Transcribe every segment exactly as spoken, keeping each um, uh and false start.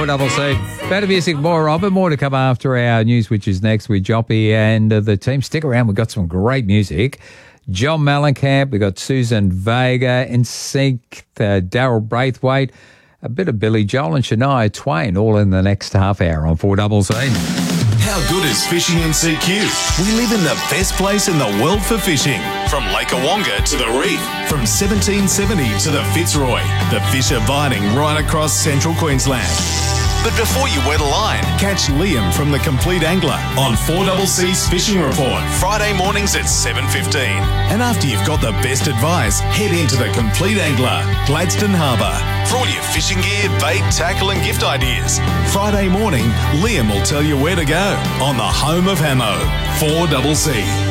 Double C. Better music, more of it. More to come after our news, which is next with Joppy and uh, the team. Stick around. We've got some great music. John Mellencamp. We've got Susan Vega, N Sync, uh, Daryl Braithwaite, a bit of Billy Joel and Shania Twain, all in the next half hour on four Double C. How good is fishing in C Q? We live in the best place in the world for fishing. From Lake Awonga to the reef, from seventeen seventy to the Fitzroy, the fish are biting right across central Queensland. But before you wet a line, catch Liam from The Complete Angler on four Double C's Fishing Report, Friday mornings at seven fifteen. And after you've got the best advice, head into The Complete Angler, Gladstone Harbour, for all your fishing gear, bait, tackle and gift ideas. Friday morning, Liam will tell you where to go on the home of Hamo, four Double C.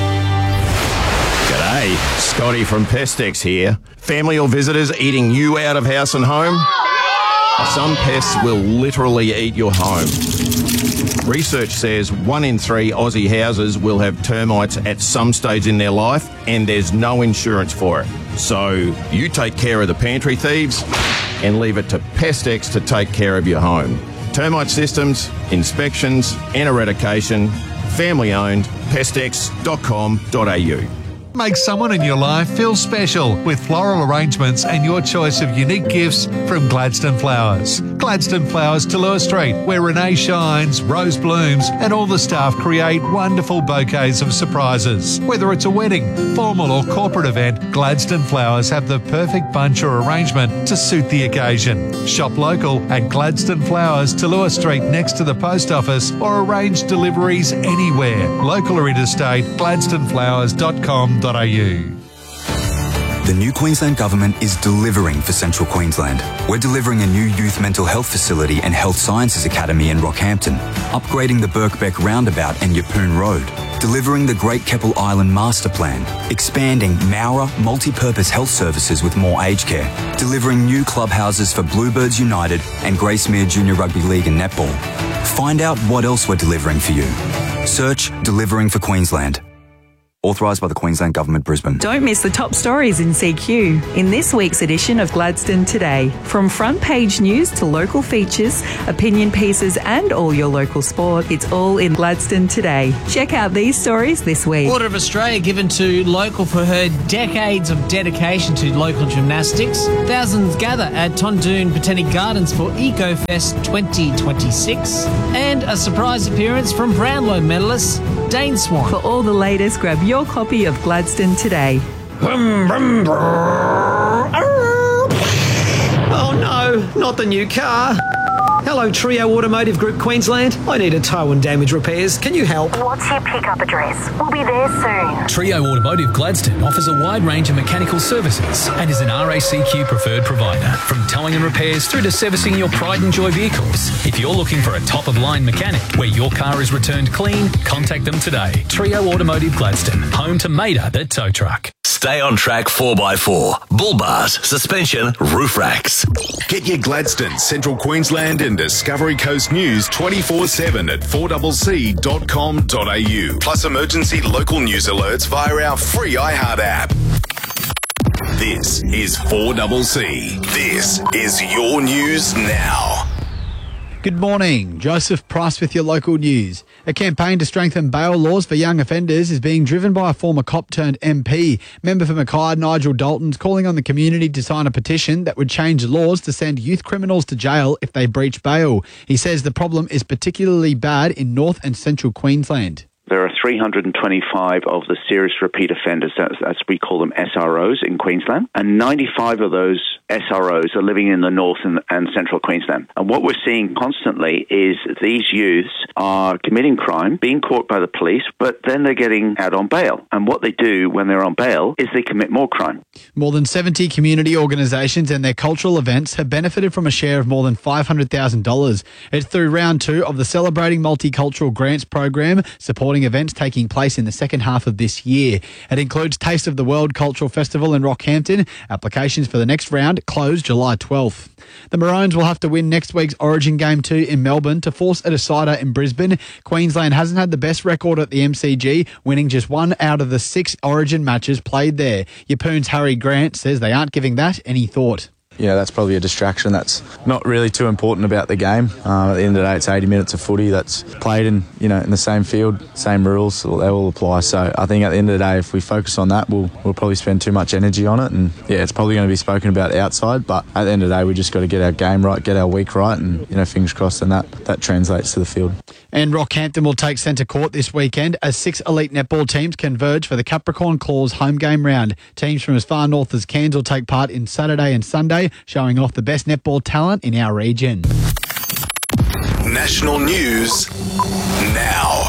G'day, Scotty from Pestex here. Family or visitors eating you out of house and home? Some pests will literally eat your home. Research says one in three Aussie houses will have termites at some stage in their life, and there's no insurance for it. So you take care of the pantry thieves and leave it to Pestex to take care of your home. Termite systems, inspections and eradication. Family owned, pestex dot com dot a u. Make someone in your life feel special with floral arrangements and your choice of unique gifts from Gladstone Flowers. Gladstone Flowers, Talua Street, where Renee shines, Rose blooms, and all the staff create wonderful bouquets of surprises. Whether it's a wedding, formal or corporate event, Gladstone Flowers have the perfect bunch or arrangement to suit the occasion. Shop local at Gladstone Flowers, Talua Street, next to the post office, or arrange deliveries anywhere. Local or interstate, gladstone flowers dot com dot a u. The new Queensland Government is delivering for Central Queensland. We're delivering a new youth mental health facility and health sciences academy in Rockhampton, upgrading the Birkbeck Roundabout and Yeppoon Road, delivering the Great Keppel Island Master Plan, expanding Mowra multi-purpose health services with more aged care, delivering new clubhouses for Bluebirds United and Gracemere Junior Rugby League and Netball. Find out what else we're delivering for you. Search Delivering for Queensland. Authorised by the Queensland Government, Brisbane. Don't miss the top stories in C Q in this week's edition of Gladstone Today. From front page news to local features, opinion pieces and all your local sport, it's all in Gladstone Today. Check out these stories this week. Order of Australia given to local for her decades of dedication to local gymnastics. Thousands gather at Tondoon Botanic Gardens for EcoFest twenty twenty-six. And a surprise appearance from Brownlow medalist Dane Swan. For all the latest, grab your copy of Gladstone Today. Oh no, not the new car. Hello, Trio Automotive Group Queensland. I need a tow and damage repairs. Can you help? What's your pickup address? We'll be there soon. Trio Automotive Gladstone offers a wide range of mechanical services and is an R A C Q preferred provider. From towing and repairs through to servicing your pride and joy vehicles. If you're looking for a top-of-line mechanic where your car is returned clean, contact them today. Trio Automotive Gladstone, home to Mater the tow truck. Stay on track four by four, bull bars, suspension, roof racks. Get your Gladstone, Central Queensland and Discovery Coast news twenty-four seven at four c c dot com dot a u. Plus emergency local news alerts via our free iHeart app. This is four C C. This is your news now. Good morning. Joseph Price with your local news. A campaign to strengthen bail laws for young offenders is being driven by a former cop turned M P. Member for Mackay, Nigel Dalton's calling on the community to sign a petition that would change laws to send youth criminals to jail if they breach bail. He says the problem is particularly bad in North and Central Queensland. There are three hundred twenty-five of the serious repeat offenders, as we call them, S R Os in Queensland, and ninety-five of those S R Os are living in the North and, and Central Queensland. And what we're seeing constantly is these youths are committing crime, being caught by the police, but then they're getting out on bail. And what they do when they're on bail is they commit more crime. More than seventy community organisations and their cultural events have benefited from a share of more than five hundred thousand dollars. It's through round two of the Celebrating Multicultural Grants program, supporting events taking place in the second half of this year. It includes Taste of the World Cultural Festival in Rockhampton. Applications for the next round close July twelfth. The Maroons will have to win next week's Origin Game two in Melbourne to force a decider in Brisbane. Queensland hasn't had the best record at the M C G, winning just one out of the six Origin matches played there. Yeppoon's Harry Grant says they aren't giving that any thought. you know, that's probably a distraction that's not really too important about the game. Uh, at the end of the day, it's eighty minutes of footy that's played in, you know, in the same field, same rules, so they all apply. So I think at the end of the day, if we focus on that, we'll we'll probably spend too much energy on it, and yeah, it's probably going to be spoken about outside. But at the end of the day, we just got to get our game right, get our week right, and you know, fingers crossed, and that that translates to the field. And Rockhampton will take centre court this weekend as six elite netball teams converge for the Capricorn Claws home game round. Teams from as far north as Cairns will take part in Saturday and Sunday, showing off the best netball talent in our region. National news now.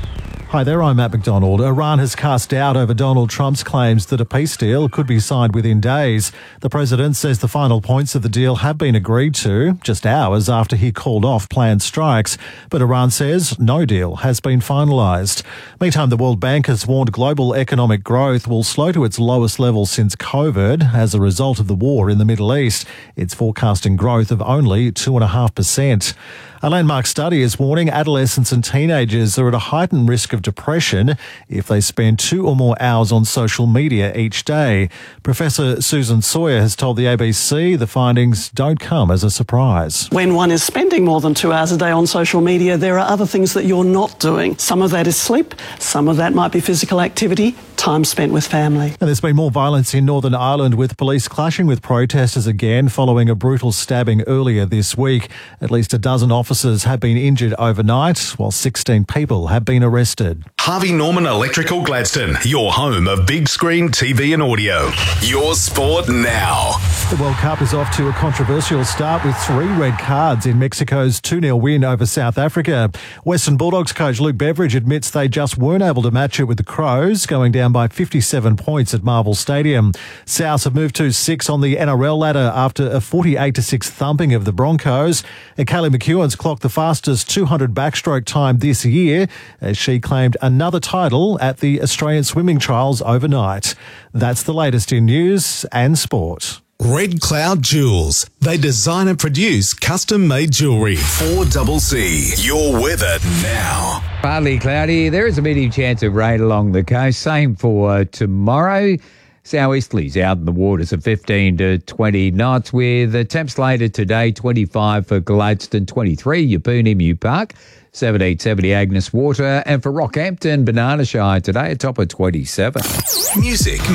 Hi there, I'm Matt McDonald. Iran has cast doubt over Donald Trump's claims that a peace deal could be signed within days. The president says the final points of the deal have been agreed to, just hours after he called off planned strikes. But Iran says no deal has been finalised. Meantime, the World Bank has warned global economic growth will slow to its lowest level since COVID as a result of the war in the Middle East. It's forecasting growth of only two point five percent. A landmark study is warning adolescents and teenagers are at a heightened risk of depression if they spend two or more hours on social media each day. Professor Susan Sawyer has told the A B C the findings don't come as a surprise. When one is spending more than two hours a day on social media, there are other things that you're not doing. Some of that is sleep, some of that might be physical activity, time spent with family. And there's been more violence in Northern Ireland, with police clashing with protesters again following a brutal stabbing earlier this week. At least a dozen officers have been injured overnight, while sixteen people have been arrested. Harvey Norman Electrical Gladstone, your home of big screen T V and audio. Your sport now. The World Cup is off to a controversial start with three red cards in Mexico's two nil win over South Africa. Western Bulldogs coach Luke Beveridge admits they just weren't able to match it with the Crows, going down by fifty-seven points at Marvel Stadium. Souths have moved to six on the N R L ladder after a forty-eight to six thumping of the Broncos. And Kaylee McEwen's clocked the fastest two hundred backstroke time this year as she claimed another title at the Australian Swimming Trials overnight. That's the latest in news and sport. Red Cloud Jewels. They design and produce custom-made jewellery. four C C. Your weather now. Partly cloudy. There is a medium chance of rain along the coast. Same for uh, tomorrow. Southeasterlies out in the waters of fifteen to twenty knots, with the temps later today, twenty-five for Gladstone, twenty-three, Yeppoon, Emu Park, seventeen seventy Agnes Water, and for Rockhampton, Banana Shire today, a top of twenty-seven. Music